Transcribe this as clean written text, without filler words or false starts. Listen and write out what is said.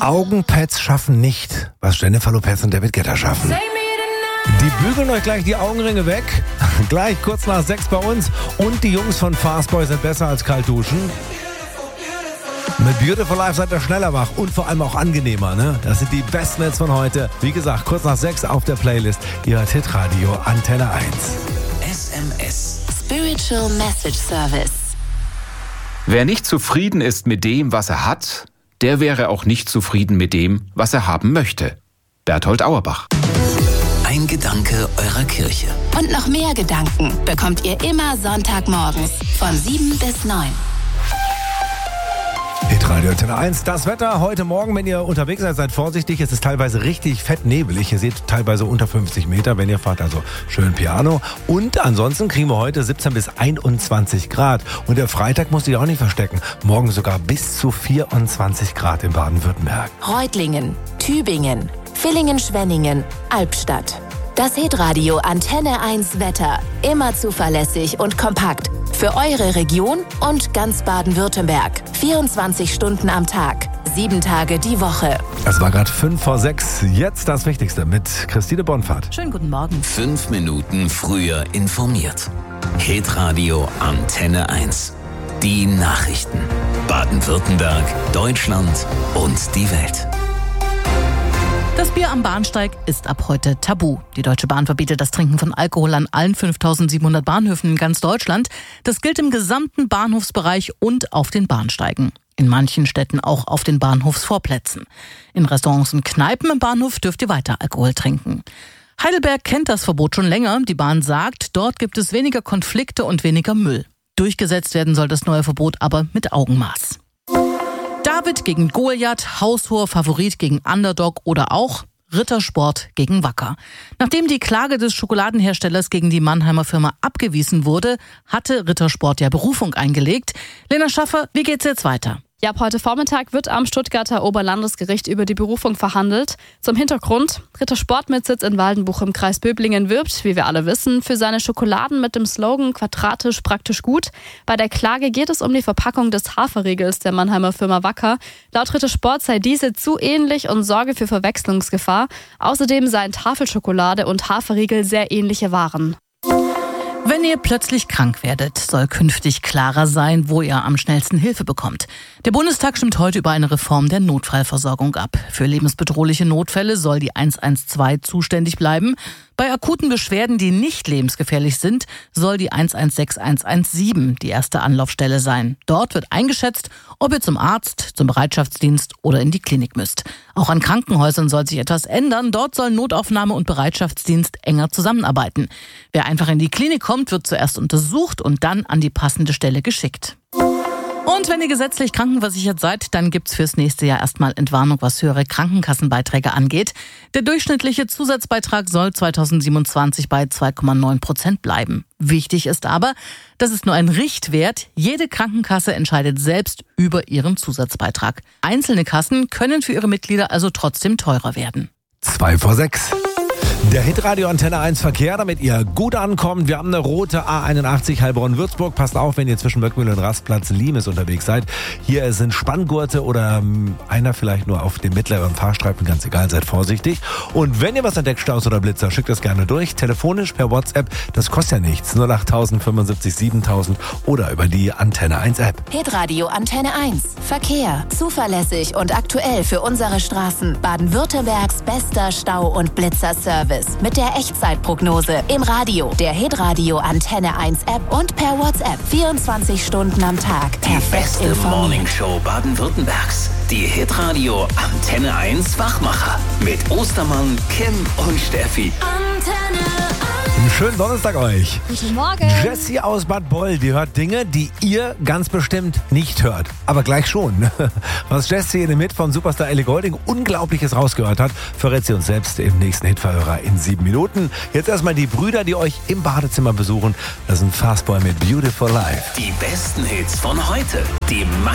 Augenpads schaffen nicht, was Jennifer Lopez und David Guetta schaffen. Die bügeln euch gleich die Augenringe weg. Gleich kurz nach 6 bei uns. Und die Jungs von Fastboy sind besser als kalt duschen. Mit Beautiful Life seid ihr schneller wach und vor allem auch angenehmer, ne? Das sind die besten Hits von heute. Wie gesagt, kurz nach 6 auf der Playlist. Ihr hört Hitradio Antenne 1. SMS. Spiritual Message Service. Wer nicht zufrieden ist mit dem, was er hat, der wäre auch nicht zufrieden mit dem, was er haben möchte. Berthold Auerbach. Ein Gedanke eurer Kirche. Und noch mehr Gedanken bekommt ihr immer Sonntagmorgens von 7 bis 9. Hitradio Antenne 1. Das Wetter heute Morgen, wenn ihr unterwegs seid, seid vorsichtig. Es ist teilweise richtig fett nebelig. Ihr seht teilweise unter 50 Meter, wenn ihr fahrt, also schön Piano. Und ansonsten kriegen wir heute 17 bis 21 Grad. Und der Freitag musst du dich auch nicht verstecken. Morgen sogar bis zu 24 Grad in Baden-Württemberg. Reutlingen, Tübingen, Villingen-Schwenningen, Albstadt. Das Hitradio Antenne 1 Wetter. Immer zuverlässig und kompakt. Für eure Region und ganz Baden-Württemberg. 24 Stunden am Tag. 7 Tage die Woche. Es war gerade 5 vor 6. Jetzt das Wichtigste mit Christine Bonfahrt. Schönen guten Morgen. 5 Minuten früher informiert. Hitradio Antenne 1. Die Nachrichten. Baden-Württemberg, Deutschland und die Welt. Das Bier am Bahnsteig ist ab heute tabu. Die Deutsche Bahn verbietet das Trinken von Alkohol an allen 5.700 Bahnhöfen in ganz Deutschland. Das gilt im gesamten Bahnhofsbereich und auf den Bahnsteigen. In manchen Städten auch auf den Bahnhofsvorplätzen. In Restaurants und Kneipen im Bahnhof dürft ihr weiter Alkohol trinken. Heidelberg kennt das Verbot schon länger. Die Bahn sagt, dort gibt es weniger Konflikte und weniger Müll. Durchgesetzt werden soll das neue Verbot aber mit Augenmaß. David gegen Goliath, haushoher Favorit gegen Underdog oder auch Rittersport gegen Wacker. Nachdem die Klage des Schokoladenherstellers gegen die Mannheimer Firma abgewiesen wurde, hatte Rittersport ja Berufung eingelegt. Lena Schaffer, wie geht's jetzt weiter? Ja, ab heute Vormittag wird am Stuttgarter Oberlandesgericht über die Berufung verhandelt. Zum Hintergrund: Rittersport mit Sitz in Waldenbuch im Kreis Böblingen wirbt, wie wir alle wissen, für seine Schokoladen mit dem Slogan quadratisch praktisch gut. Bei der Klage geht es um die Verpackung des Haferriegels der Mannheimer Firma Wacker. Laut Rittersport sei diese zu ähnlich und sorge für Verwechslungsgefahr. Außerdem seien Tafelschokolade und Haferriegel sehr ähnliche Waren. Wenn ihr plötzlich krank werdet, soll künftig klarer sein, wo ihr am schnellsten Hilfe bekommt. Der Bundestag stimmt heute über eine Reform der Notfallversorgung ab. Für lebensbedrohliche Notfälle soll die 112 zuständig bleiben. Bei akuten Beschwerden, die nicht lebensgefährlich sind, soll die 116117 die erste Anlaufstelle sein. Dort wird eingeschätzt, ob ihr zum Arzt, zum Bereitschaftsdienst oder in die Klinik müsst. Auch an Krankenhäusern soll sich etwas ändern. Dort sollen Notaufnahme und Bereitschaftsdienst enger zusammenarbeiten. Wer einfach in die Klinik kommt, wird zuerst untersucht und dann an die passende Stelle geschickt. Und wenn ihr gesetzlich krankenversichert seid, dann gibt's fürs nächste Jahr erstmal Entwarnung, was höhere Krankenkassenbeiträge angeht. Der durchschnittliche Zusatzbeitrag soll 2027 bei 2,9% bleiben. Wichtig ist aber, das ist nur ein Richtwert. Jede Krankenkasse entscheidet selbst über ihren Zusatzbeitrag. Einzelne Kassen können für ihre Mitglieder also trotzdem teurer werden. 2 vor 6. Der Hitradio Antenne 1 Verkehr, damit ihr gut ankommt. Wir haben eine rote A81 Heilbronn-Würzburg. Passt auf, wenn ihr zwischen Böckmühle und Rastplatz Limes unterwegs seid. Hier sind Spanngurte oder einer vielleicht nur auf dem mittleren Fahrstreifen. Ganz egal, seid vorsichtig. Und wenn ihr was entdeckt, Staus oder Blitzer, schickt das gerne durch. Telefonisch per WhatsApp, das kostet ja nichts. 08000 75 7000 oder über die Antenne 1 App. Hitradio Antenne 1. Verkehr. Zuverlässig und aktuell für unsere Straßen. Baden-Württembergs bester Stau- und Blitzerservice. Mit der Echtzeitprognose im Radio, der Hitradio Antenne 1 App und per WhatsApp 24 Stunden am Tag. Die beste Morningshow Baden-Württembergs. Die Hitradio Antenne 1 Wachmacher. Mit Ostermann, Kim und Steffi. Antenne 1. Einen schönen Donnerstag euch. Guten Morgen. Jessie aus Bad Boll, die hört Dinge, die ihr ganz bestimmt nicht hört. Aber gleich schon. Was Jessie in dem Hit von Superstar Ellie Goulding Unglaubliches rausgehört hat, verrät sie uns selbst im nächsten Hitverhörer in 7 Minuten. Jetzt erstmal die Brüder, die euch im Badezimmer besuchen. Das sind Fastboy mit Beautiful Life. Die besten Hits von heute. Die